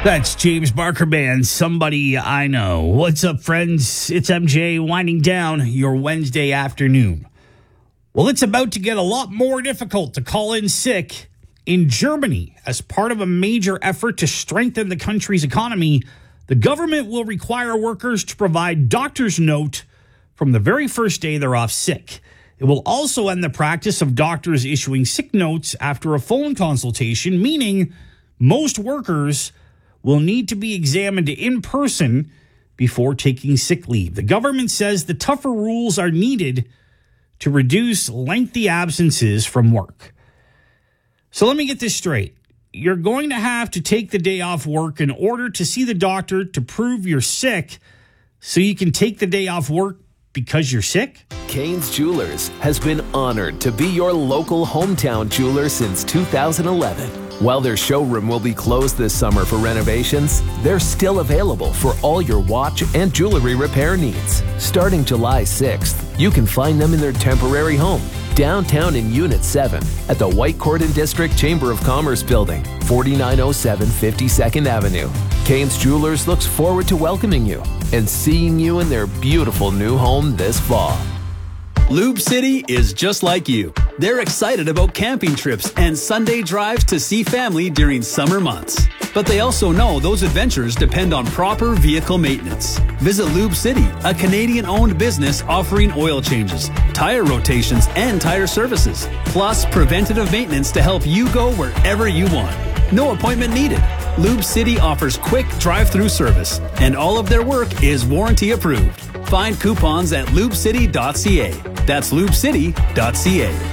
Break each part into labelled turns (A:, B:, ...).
A: That's James Barker Band, Somebody I Know. What's up, friends? It's MJ winding down your Wednesday afternoon. Well, it's about to get a lot more difficult to call in sick in Germany. As part of a major effort to strengthen the country's economy, the government will require workers to provide doctor's note from the very first day they're off sick. It will also end the practice of doctors issuing sick notes after a phone consultation, meaning most workers will need to be examined in person before taking sick leave. The government says the tougher rules are needed to reduce lengthy absences from work. So let me get this straight. You're going to have to take the day off work in order to see the doctor to prove you're sick so you can take the day off work because you're sick?
B: Kane's Jewelers has been honored to be your local hometown jeweler since 2011. While their showroom will be closed this summer for renovations, they're still available for all your watch and jewelry repair needs. Starting July 6th, you can find them in their temporary home, downtown in Unit 7 at the White Cordon District Chamber of Commerce Building, 4907 52nd Avenue. Kane's Jewelers looks forward to welcoming you and seeing you in their beautiful new home this fall.
C: Lube City is just like you. They're excited about camping trips and Sunday drives to see family during summer months. But they also know those adventures depend on proper vehicle maintenance. Visit Lube City, a Canadian-owned business offering oil changes, tire rotations, and tire services, plus preventative maintenance to help you go wherever you want. No appointment needed. Lube City offers quick drive-through service, and all of their work is warranty approved. Find coupons at lubecity.ca. That's lubecity.ca.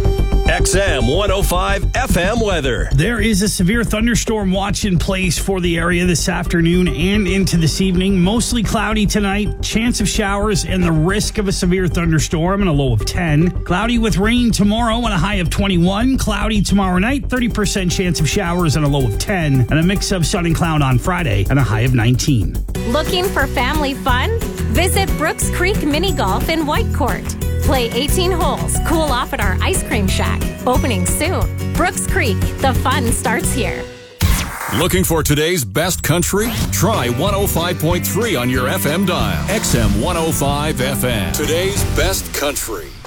D: XM 105 FM weather.
A: There is a severe thunderstorm watch in place for the area this afternoon and into this evening. Mostly cloudy tonight, chance of showers and the risk of a severe thunderstorm and a low of 10. Cloudy with rain tomorrow and a high of 21. Cloudy tomorrow night, 30% chance of showers and a low of 10. And a mix of sun and cloud on Friday and a high of 19.
E: Looking for family fun? Visit Brooks Creek Mini Golf in Whitecourt. Play 18 holes, cool off at our ice cream shack. Opening soon. Brooks Creek, the fun starts here.
D: Looking for today's best country? Try 105.3 on your FM dial. XM 105 FM. Today's best country.